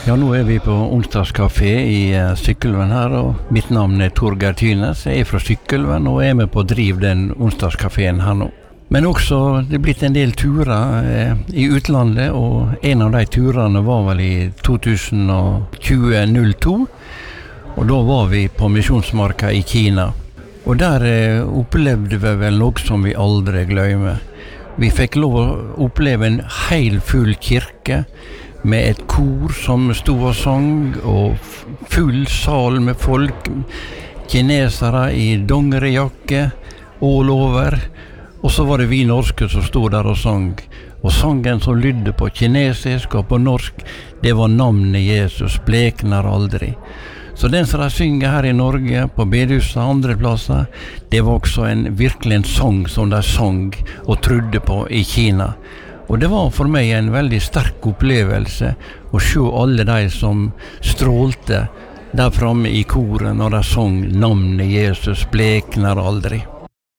Ja, nå vi på onsdagskafé i Sykkylven her, og mitt navn Torgeir Tynes. Jeg fra Sykkylven og med på å drive den onsdagskaféen her nå. Men også, det blitt en del turer i utlandet, og en av de turene var vel i 2020-02, og da var vi på Misjonsmarka i Kina. Og der opplevde vi vel noe som vi aldri glemmer. Vi fikk lov å oppleve en hel full kirke, med et kor som stod og sang, og full sal med folk, kinesere i dongerijakke, all over. Og så var det vi norske som stod der og sang. Og sangen som lydde på kinesisk og på norsk, det var navnet Jesus, blekner aldri. Så den som de synger her i Norge, på bedehuset og andre plasser, det var også virkelig en sang som de sang og trodde på i Kina. Og det var for meg en veldig sterk opplevelse å se alle de som strålte der framme i koret når de sang navnet Jesus, blekner aldri.